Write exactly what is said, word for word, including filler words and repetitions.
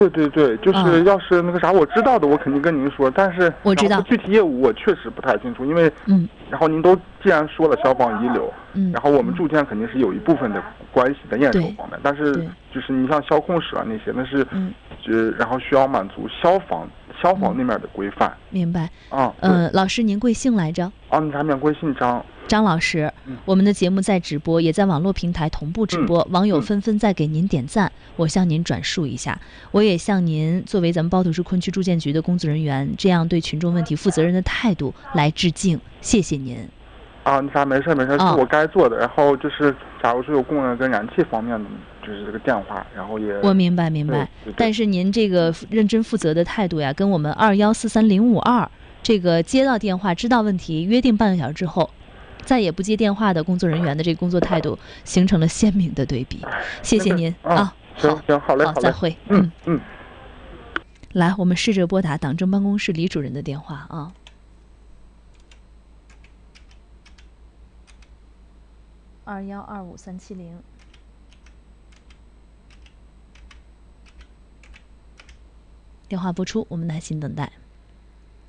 对对对，就是要是那个啥我知道的，我肯定跟您说。但是我知道具体业务我确实不太清楚，因为嗯， 然后您都既然说了消防遗留， 嗯， 然后我们住建肯定是有一部分的关系的验收方面，但是就是你像消控室啊那些，那是嗯， 就然后需要满足消防消防那面的规范。 明白。 啊， 嗯、呃，老师您贵姓来着？ 啊，咱们贵姓张。 张老师， 嗯， 我们的节目在直播，也在网络平台同步直播， 嗯、 网友纷纷在给您点赞，嗯、我向您转述一下。我也向您作为咱们包头市昆区住建局的工作人员，这样对群众问题负责任的态度来致敬，谢谢您。 啊，那啥没事没事，是我该做的。哦、然后就是，假如说有供热跟燃气方面的，就是这个电话，然后也我明白明白。 对对对， 但是您这个认真负责的态度呀，跟我们二幺四三零五二这个接到电话知道问题，约定半个小时之后再也不接电话的工作人员的这个工作态度形成了鲜明的对比。谢谢您啊， 行行好嘞， 好，再会。 嗯嗯。 来，我们试着拨打党政办公室李主任的电话啊。二幺二五三七零。电话拨出，我们耐心等待。